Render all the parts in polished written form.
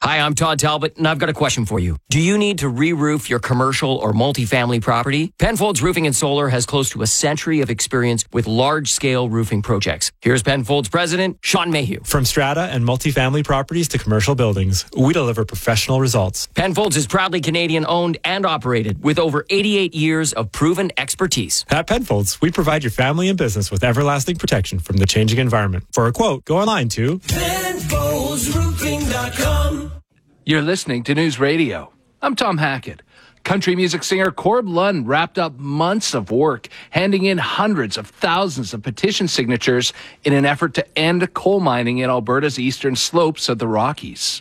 Hi, I'm Todd Talbot, and I've got a question for you. Do you need to re-roof your commercial or multifamily property? Penfolds Roofing and Solar has close to a century of experience with large-scale roofing projects. Here's Penfolds President Sean Mayhew. From strata and multifamily properties to commercial buildings, we deliver professional results. Penfolds is proudly Canadian-owned and operated with over 88 years of proven expertise. At Penfolds, we provide your family and business with everlasting protection from the changing environment. For a quote, go online to PenfoldsRoofing.com. You're listening to News Radio. I'm Tom Hackett. Country music singer Corb Lund wrapped up months of work, handing in hundreds of thousands of petition signatures in an effort to end coal mining in Alberta's eastern slopes of the Rockies.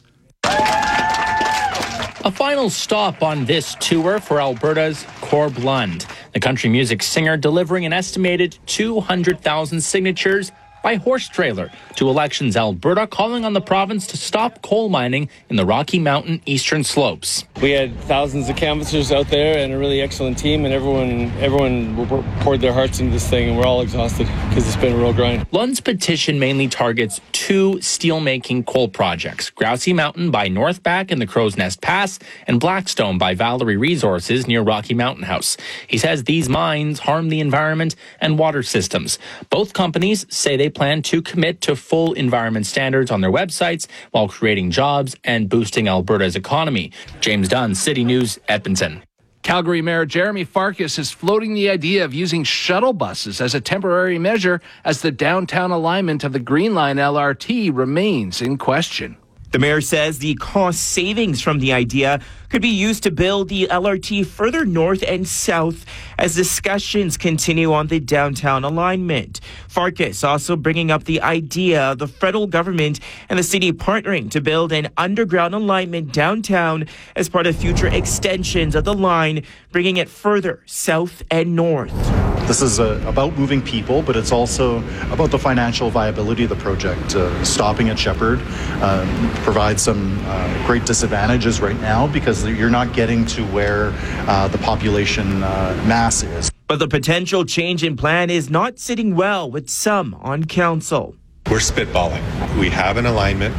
A final stop on this tour for Alberta's Corb Lund, the country music singer delivering an estimated 200,000 signatures by horse trailer to Elections Alberta, calling on the province to stop coal mining in the Rocky Mountain eastern slopes. We had thousands of canvassers out there and a really excellent team, and everyone poured their hearts into this thing, and we're all exhausted because it's been a real grind. Lund's petition mainly targets two steelmaking coal projects, Grousey Mountain by Northback in the Crow's Nest Pass and Blackstone by Valerie Resources near Rocky Mountain House. He says these mines harm the environment and water systems. Both companies say they plan to commit to full environment standards on their websites while creating jobs and boosting Alberta's economy. James Dunn, City News, Edmonton. Calgary Mayor Jeremy Farkas is floating the idea of using shuttle buses as a temporary measure as the downtown alignment of the Green Line LRT remains in question. The mayor says the cost savings from the idea could be used to build the LRT further north and south as discussions continue on the downtown alignment. Farkas also bringing up the idea of the federal government and the city partnering to build an underground alignment downtown as part of future extensions of the line, bringing it further south and north. This is about moving people, but it's also about the financial viability of the project. Stopping at Shepherd provides some great disadvantages right now because you're not getting to where the population mass is. But the potential change in plan is not sitting well with some on council. We're spitballing. We have an alignment,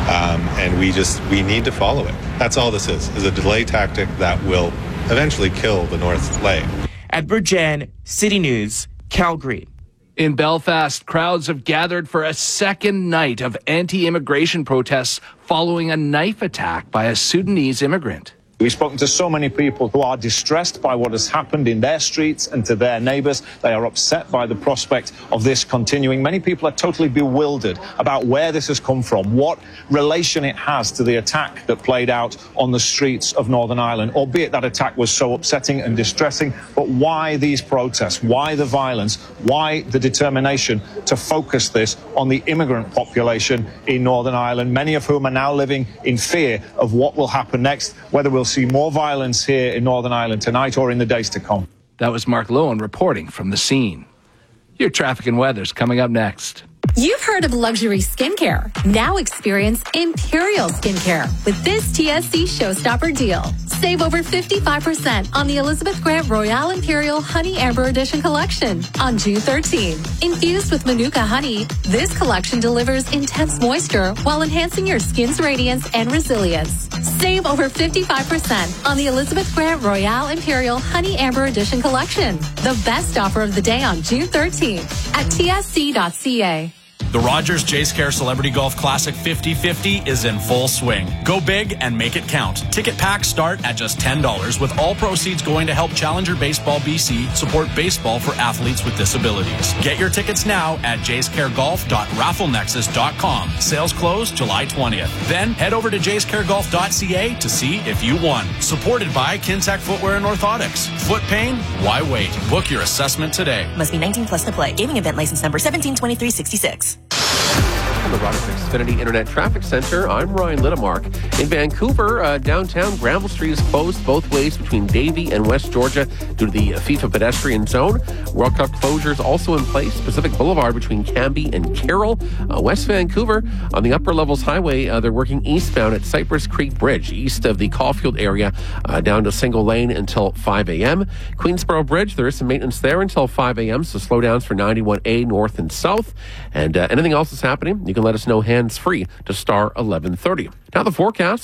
and we need to follow it. That's all this is a delay tactic that will eventually kill the North Lane. At Burjan, City News, Calgary. In Belfast, crowds have gathered for a second night of anti-immigration protests following a knife attack by a Sudanese immigrant. We've spoken to so many people who are distressed by what has happened in their streets and to their neighbours. They are upset by the prospect of this continuing. Many people are totally bewildered about where this has come from, what relation it has to the attack that played out on the streets of Northern Ireland, albeit that attack was so upsetting and distressing. But why these protests? Why the violence? Why the determination to focus this on the immigrant population in Northern Ireland, many of whom are now living in fear of what will happen next, whether we'll see more violence here in Northern Ireland tonight or in the days to come. That was Mark Lowen reporting from the scene. Your traffic and weather's coming up next. You've heard of luxury skincare. Now experience Imperial Skincare with this TSC Showstopper deal. Save over 55% on the Elizabeth Grant Royale Imperial Honey Amber Edition collection on June 13. Infused with Manuka honey, this collection delivers intense moisture while enhancing your skin's radiance and resilience. Save over 55% on the Elizabeth Grant Royale Imperial Honey Amber Edition collection. The best offer of the day on June 13th at tsc.ca. The Rogers Jace Care Celebrity Golf Classic 50/50 is in full swing. Go big and make it count. Ticket packs start at just $10, with all proceeds going to help Challenger Baseball BC support baseball for athletes with disabilities. Get your tickets now at jacecaregolf.rafflenexus.com. Sales close July 20th. Then head over to jacecaregolf.ca to see if you won. Supported by Kintac Footwear and Orthotics. Foot pain? Why wait? Book your assessment today. Must be 19 plus to play. Gaming event license number 172366. From the Rogers Xfinity Internet Traffic Center, I'm Ryan Littlemark. In Vancouver, downtown Granville Street is closed both ways between Davie and West Georgia due to the FIFA pedestrian zone. World Cup closures also in place. Pacific Boulevard between Cambie and Carroll. West Vancouver, on the Upper Levels Highway, they're working eastbound at Cypress Creek Bridge, east of the Caulfield area, down to single lane until 5 a.m. Queensboro Bridge, there is some maintenance there until 5 a.m., so slowdowns for 91A north and south. And anything else that's happening, you can let us know hands-free to star 1130. Now the forecast.